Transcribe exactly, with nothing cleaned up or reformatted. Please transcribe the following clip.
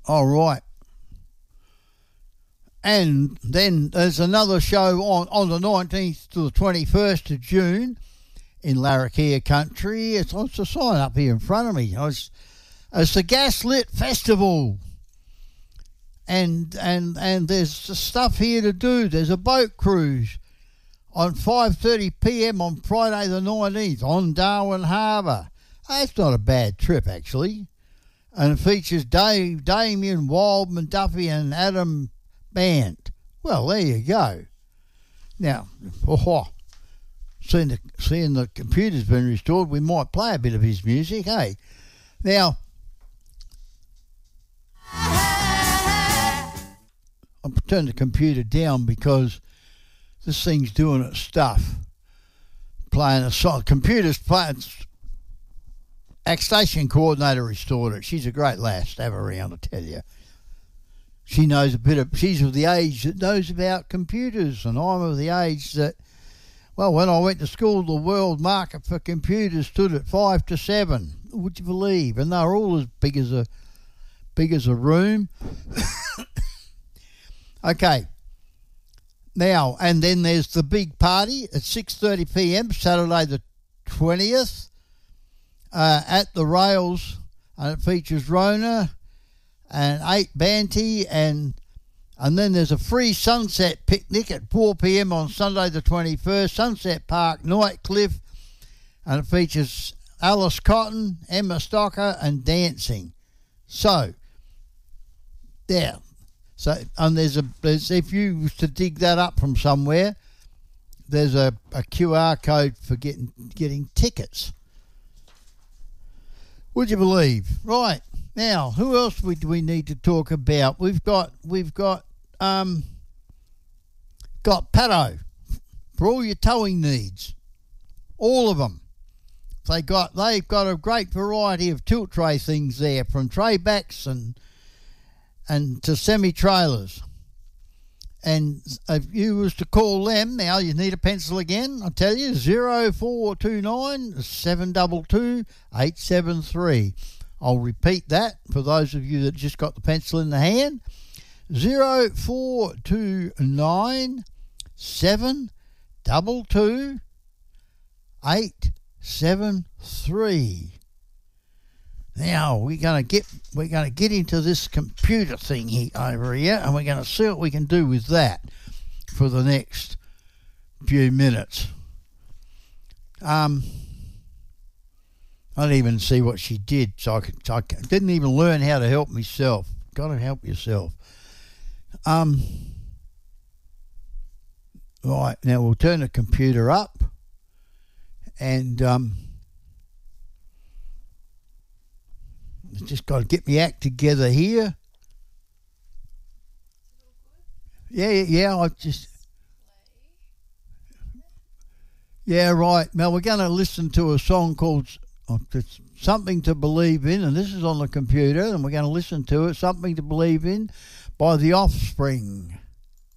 All right. And then there's another show on, on the nineteenth to the twenty-first of June in Larrakia Country. It's, it's a sign up here in front of me. It's, it's the Gaslit Festival. And, and, and there's stuff here to do. There's a boat cruise on five thirty p.m. on Friday the nineteenth on Darwin Harbour. That's not a bad trip, actually. And it features Dave, Damien, Wildman, Duffy and Adam Band. Well, there you go. Now, oh, seeing the, seeing the computer's been restored, we might play a bit of his music, hey? Now, I'll turn the computer down because this thing's doing its stuff. Playing a song. Computer's playing. Station coordinator restored it. She's a great lass to have around, I tell you. She knows a bit of, she's of the age that knows about computers, and I'm of the age that, well, when I went to school, the world market for computers stood at five to seven. Would you believe? And they're all as big as a, big as a room. Okay. Now, and then there's the big party at six thirty p.m, Saturday the twentieth, uh, at the Rails, and it features Rona and eight Banty, and and then there's a free sunset picnic at four p.m. on Sunday the twenty-first, Sunset Park, Nightcliff, and it features Alice Cotton, Emma Stocker, and dancing. So, there. So, and there's a, there's, if you was to dig that up from somewhere, there's a, a Q R code for getting getting tickets. Would you believe? Right. Now, who else we, do we need to talk about? We've got we've got um got Pato for all your towing needs, all of them. They got they've got a great variety of tilt tray things there, from tray backs and and to semi trailers. And if you was to call them now, you need a pencil again. I tell you, zero four two nine seven two two eight seven three. I'll repeat that for those of you that just got the pencil in the hand. Zero four two nine seven two two eight seven three. Now we're gonna get we're gonna get into this computer thing here over here, and we're gonna see what we can do with that for the next few minutes. Um. I didn't even see what she did, so I, could, so I didn't even learn how to help myself. Got to help yourself. Um. Right, now we'll turn the computer up, and um, just got to get my act together here. Yeah, yeah, I just... Yeah, right. Now we're going to listen to a song called... It's Something to Believe In, and this is on the computer, and we're going to listen to it, Something to Believe In by The Offspring.